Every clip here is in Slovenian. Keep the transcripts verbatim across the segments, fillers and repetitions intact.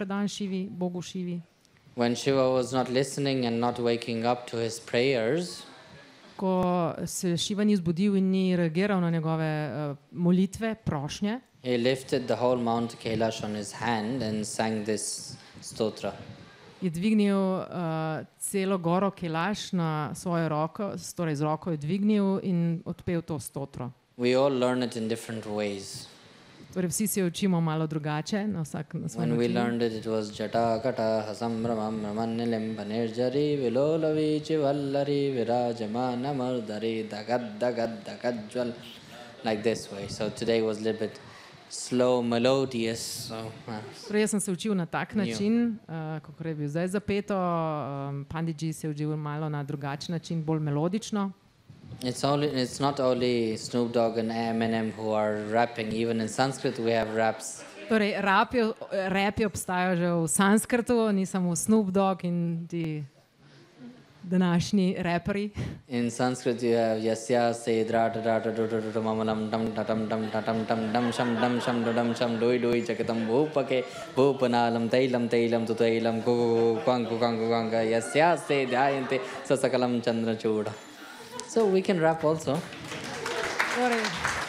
predan Šivi, Bogu Šivi. When Shiva was not listening and not waking up to his prayers, Ko se Šiva ni zbudil in ni reagiral na njegove uh, molitve, prošnje, he lifted the whole Mount Kailash on his hand and sang this stotra. je dvignil uh, celo goro Kailash na svojo roko, torej z roko je dvignil in odpel to stotro. We all learn it in different ways. Torej vsi se učimo malo drugače, na vsak na svoj When we način. learned it, it was Jata Kata Hasam Ramam Ramannilim Panirjari Vilolavi Chivallari Virajamana Mardari Dagad Dagad Dagajwal, like this way. So today was a little bit slow, melodious. So, uh, Torej, jaz sem se učil na tak način, uh, kot je bil zdaj zapeto, um, Pandiji se je učil malo na drugačen način, bolj melodično. it's only it's not only Snoop Dogg and Eminem who are rapping. Even in Sanskrit we have raps. Torej, rapi, rapi obstajajo že v sanskrtu, ni samo Snoop Dogg in ti današnji reperi. In Sanskrit you have Yasya Sedra Dada Dada Mamalam Dam Datam Dam Datam Dam Dam Sham Dam Sham Dam Sham Doi Doi Jagatam Bhupake Bhupanalam Tailam Tailam Tutailam Kuku Kwangu Kwangu Kwanga Yasya Sedyayante Sasakalam Chandra Chuda. So we can rap also. Torej,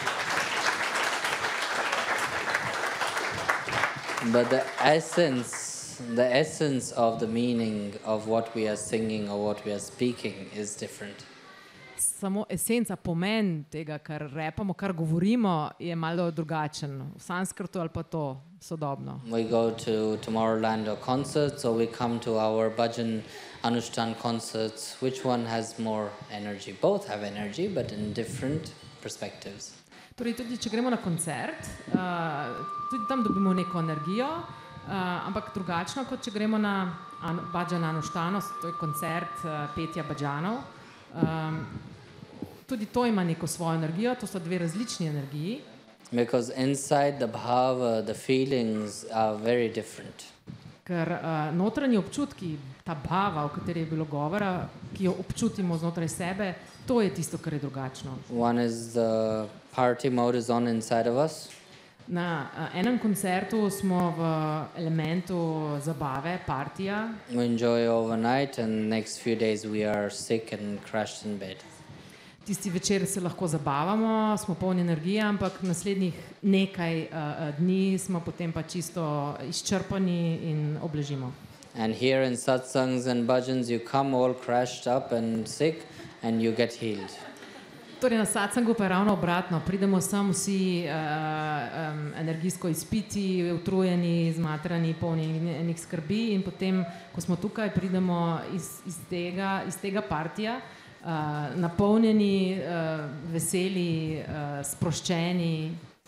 But the essence, the essence of the meaning of what we are singing or what we are speaking is different. samo esenca, pomen tega, kar repamo, kar govorimo, je malo drugačen. V sanskrtu ali pa to sodobno. We go to Tomorrowland or concerts, or we come to our bhajan Anushtan concerts. Which one has more energy? Both have energy, but in different perspectives. Torej, tudi če gremo na koncert, uh, tudi tam dobimo neko energijo, uh, ampak drugačno, kot če gremo na an, Bhajan Anuštano, to je koncert uh, petja bhajanov. Um, tudi to ima neko svojo energijo, to so dve različni energiji. Because inside the bhava, the feelings are very different. Ker uh, notranji občutki, ta bhava, o kateri je bilo govora, ki jo občutimo znotraj sebe, to je tisto, kar je drugačno. One is the party mode is on inside of us. Na uh, enem koncertu smo v elementu zabave, partija. We enjoy overnight, and next few days we are sick and crashed in bed. Tisti večer se lahko zabavamo, smo polni energije, ampak naslednjih nekaj uh, dni smo potem pa čisto izčrpani in obležimo. And here in satsangs and bhajans, you come all crashed up and sick, and you get healed. Torej na satsangu pa je ravno obratno. Pridemo sem vsi uh, um, energijsko izpiti, utrujeni, zmatrani, polni enih skrbi in potem, ko smo tukaj, pridemo iz, iz, tega, iz tega partija, uh, napolnjeni, uh, veseli, uh, sproščeni.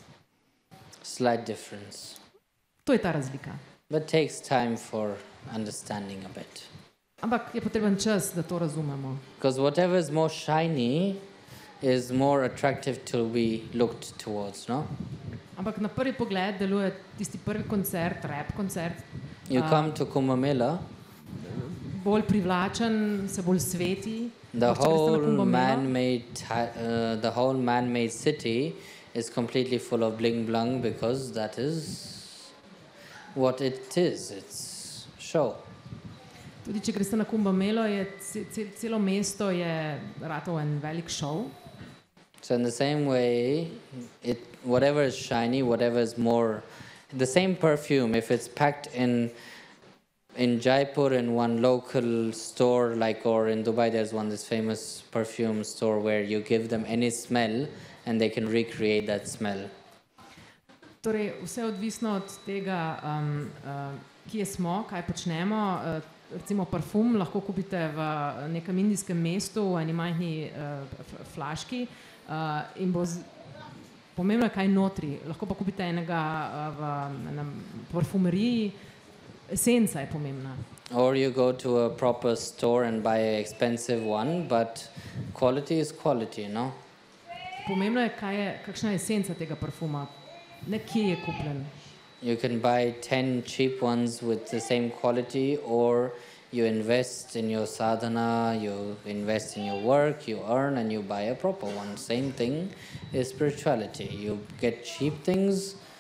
Slight difference. To je ta razlika. But takes time for understanding a bit. Ampak je potreben čas, da to razumemo. Because whatever is more shiny is more attractive to be looked towards, no? Ampak na prvi pogled deluje tisti prvi koncert, rap koncert, You come to Kumbh Mela, bolj privlačen, se bolj sveti. the Ampak če greste na whole Kumbh Melo, man-made ti- uh, the whole man-made city is completely full of bling blang because that is what it is. It's show. Tudi če greste na Kumbh Melo, je ce- ce- celo mesto je ratov en velik šov. So in the same way, it whatever is shiny, whatever is more, the same perfume, if it's packed in in Jaipur in one local store, like, or in Dubai, there's one this famous perfume store where you give them any smell and they can recreate that smell. Torej, vse je odvisno od tega, um, uh, kje smo, kaj počnemo. Uh, recimo parfum lahko kupite v nekem indijskem mestu, v eni majhni uh, f- flaški uh, in bo z, pomembno je, kaj notri. Lahko pa kupite enega uh, v enem parfumeriji, esenca je pomembna. Or you go to a proper store and buy an expensive one, but quality is quality, no? Pomembno je, kaj je, kakšna je esenca tega parfuma, ne kje je kupljen. You can buy ten cheap ones with the same quality, or you invest in your sadhana, you invest in your work, you earn and you buy a proper one. Same thing is spirituality. You get cheap things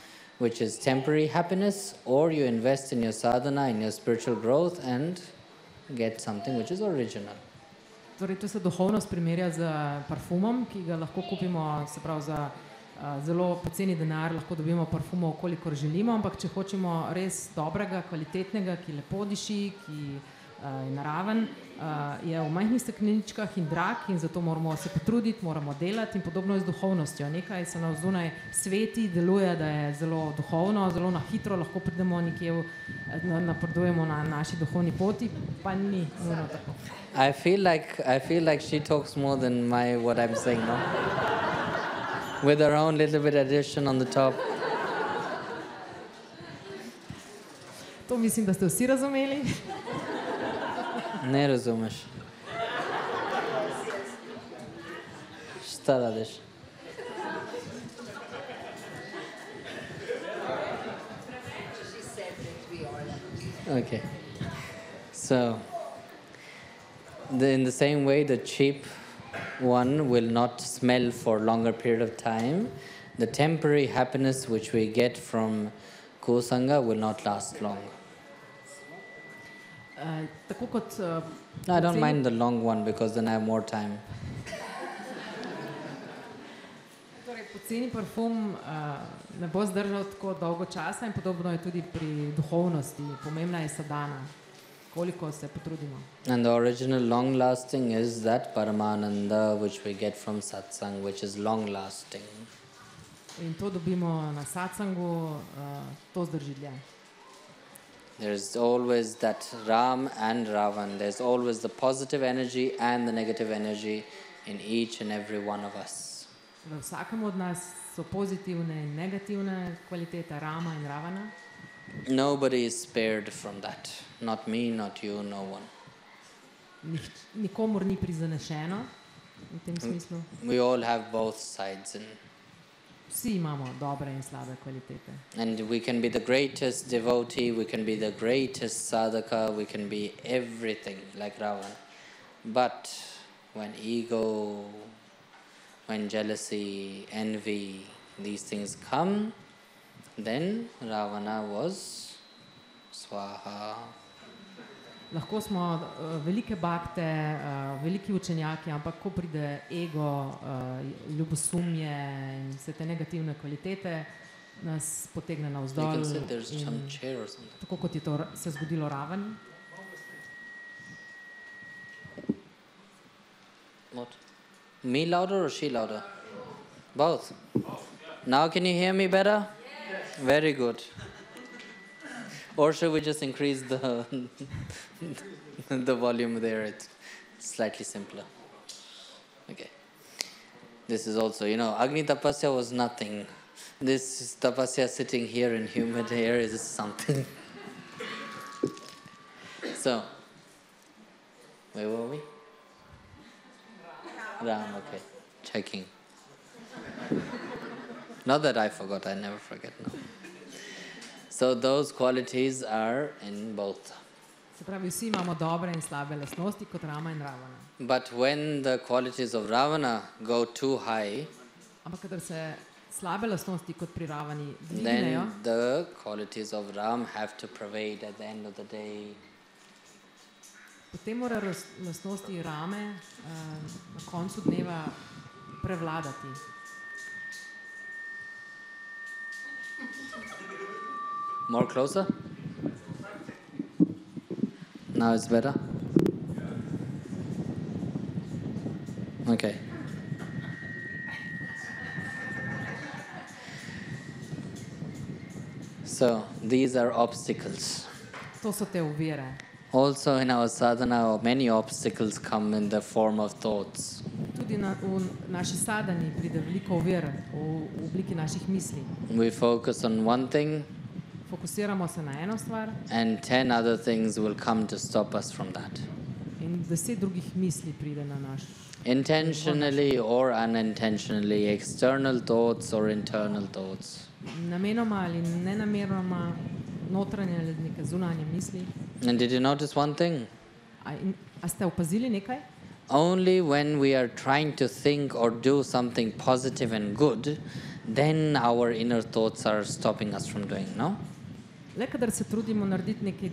which is temporary happiness, or you invest in your sadhana, in your spiritual growth, and get something which is original. Torej, tu se duhovnost primerja z parfumom, ki ga lahko kupimo, se pravi za uh, zelo poceni denar, lahko dobimo parfumov, kolikor želimo, ampak če hočemo res dobrega, kvalitetnega, ki lepo diši, ki uh, je naraven, uh, je v majhnih stekleničkah in drag in zato moramo se potruditi, moramo delati in podobno je z duhovnostjo. Nekaj se nam zunaj sveti, deluje, da je zelo duhovno, zelo na hitro lahko pridemo nekje, napredujemo na naši duhovni poti, pa ni nujno tako. I feel like I feel like she talks more than my what I'm saying, no? With her own little bit addition on the top. To mislim, da ste vsi razumeli. Ne razumeš. Šta radiš? Okay. So, the, in the same way, the cheap one will not smell for a longer period of time. The temporary happiness which we get from Kusanga will not last long. Uh, tako kot, uh, No, I don't mind the long one because then I have more time. Torej, poceni parfum uh, ne bo zdržal tako dolgo časa in podobno je tudi pri duhovnosti. Pomembna je sadhana, koliko se potrudimo. And the original long lasting is that Paramananda which we get from satsang, which is long lasting. In to dobimo na satsangu, uh, to zdrži dlje. There's always that Ram and Ravan. There's always the positive energy and the negative energy in each and every one of us. V vsakem od nas so pozitivne in negativne kvalitete Rama in Ravana. Nobody is spared from that. Not me, not you, no one. Nik nikomor ni prizanešeno v tem smislu. We all have both sides. And, Vsi imamo dobre in slabe kvalitete. and we can be the greatest devotee, we can be the greatest sadhaka, we can be everything like Ravan. But when ego, when jealousy, envy, these things come, then Ravana was swaha. Lahko smo uh, velike bakte, uh, veliki učenjaki, ampak ko pride ego, uh, ljubosumje in vse te negativne kvalitete, nas potegne You navzdol. can sit, there's in some chair or something. tako kot je to r- se zgodilo Ravani. What? Me louder or she louder? Both. Now can you hear me better? Very good. Or should we just increase the the volume there? It's slightly simpler. Okay. This is also, you know, Agni Tapasya was nothing. This is Tapasya sitting here in humid air is something. So, where were we? Ram, okay. Checking. Not that I forgot, I never forget, no. So those qualities are in both. Se pravi, vsi imamo dobre in slabe lastnosti kot Rama in Ravana. But when the qualities of Ravana go too high, Ampak kadar se slabe lastnosti kot pri Ravani dvignejo, then the qualities of Ram have to pervade at the end of the day. potem mora ras- lastnosti Rame uh, na koncu dneva prevladati. More closer? Now it's better? Okay. So these are obstacles. To so te ovire. Also in our sadhana, many obstacles come in the form of thoughts. Tudi na, v naši sadani pride veliko ovir v, v obliki naših misli. We focus on one thing, Fokusiramo se na eno stvar and ten other things will come to stop us from that. in deset drugih misli pride na naš. Intentionally or unintentionally, external thoughts or internal thoughts. Namenoma ali nenamenoma, notranje ali neke zunanje misli. And did you notice one thing? A, in, a ste opazili nekaj? Only when we are trying to think or do something positive and good, then our inner thoughts are stopping us from doing, no? Le kadar se trudimo narediti nekaj